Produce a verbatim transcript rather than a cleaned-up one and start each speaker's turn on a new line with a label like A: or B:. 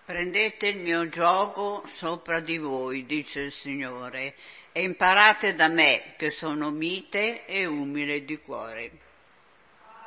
A: Prendete il mio giogo sopra di voi, dice il Signore, e imparate da me, che sono mite e umile di cuore.